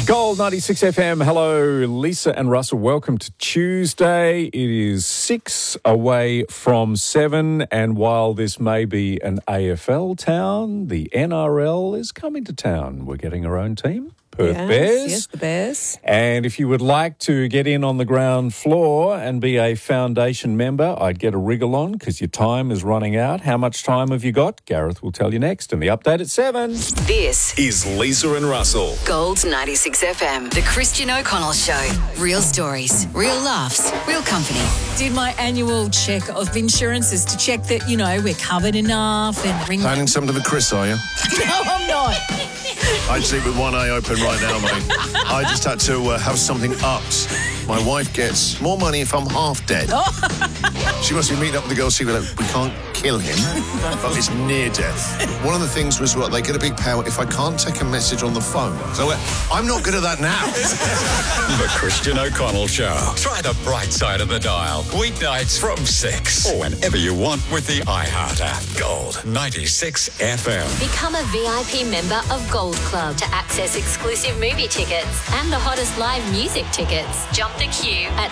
Gold 96 FM. Hello, Lisa and Russell. Welcome to Tuesday. It is 6 away from 7. And while this may be an AFL town, the NRL is coming to town. We're getting our own team. Perth Bears. Yes, the Bears. And if you would like to get in on the ground floor and be a foundation member, I'd get a wriggle on because your time is running out. How much time have you got? Gareth will tell you next in the update at 7. This is Lisa and Russell. Gold 96 FM. The Christian O'Connell Show. Real stories, real laughs, real company. Did my annual check of insurances to check that, we're covered enough and ring. Planning something for Chris, are you? No, I'm not. I sleep with one eye open right now, mate. I just had to have something upped. My wife gets more money if I'm half dead. She must be meeting up with the girl secret. We can't kill him, but it's near death. One of the things was, they get a big payout if I can't take a message on the phone. So I'm not good at that now. The Christian O'Connell Show. Try the bright side of the dial. Weeknights from 6. Or whenever you want with the iHeart app. Gold 96 FM. Become a VIP member of Gold Club to access exclusive movie tickets and the hottest live music tickets. Jump the queue at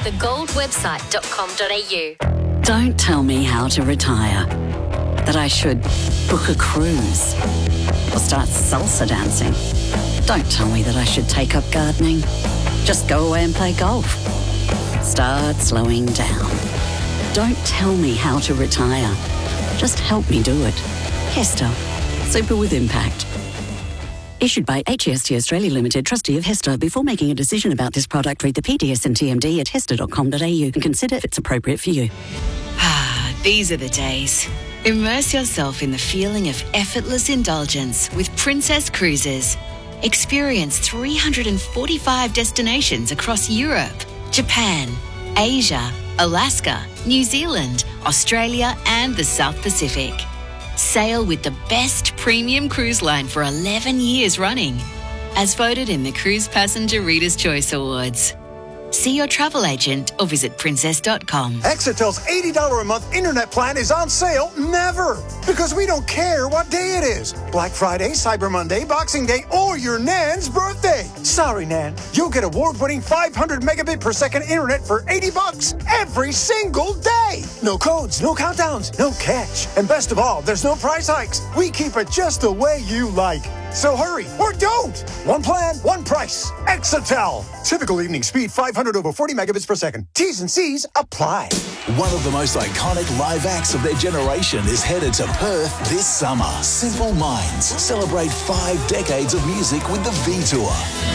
thegoldwebsite.com.au. Don't tell me how to retire. That I should book a cruise or start salsa dancing. Don't tell me that I should take up gardening. Just go away and play golf. Start slowing down. Don't tell me how to retire. Just help me do it. Hester. Super with impact. Issued by HEST Australia Limited, trustee of Hester. Before making a decision about this product, read the PDS and TMD at hester.com.au and consider if it's appropriate for you. These are the days. Immerse yourself in the feeling of effortless indulgence with Princess Cruises. Experience 345 destinations across Europe, Japan, Asia, Alaska, New Zealand, Australia and the South Pacific. Sail with the best premium cruise line for 11 years running, as voted in the Cruise Passenger Reader's Choice Awards. See your travel agent or visit princess.com. Exitel's $80 a month internet plan is on sale never, because we don't care what day it is. Black Friday, Cyber Monday, Boxing Day, or your Nan's birthday. Sorry, Nan. You'll get award-winning 500 megabit per second internet for $80 every single day. No codes, no countdowns, no catch. And best of all, there's no price hikes. We keep it just the way you like. So hurry, or don't. One plan, one price. Exitel. Typical evening speed, 500 over 40 megabits per second. T's and C's apply. One of the most iconic live acts of their generation is headed to Perth this summer. Simple Minds celebrate 5 decades of music with the V-Tour.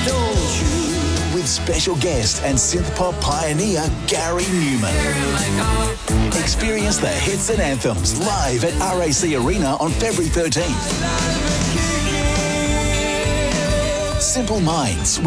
With special guest and synth-pop pioneer Gary Newman. Experience the hits and anthems live at RAC Arena on February 13th. Simple Minds.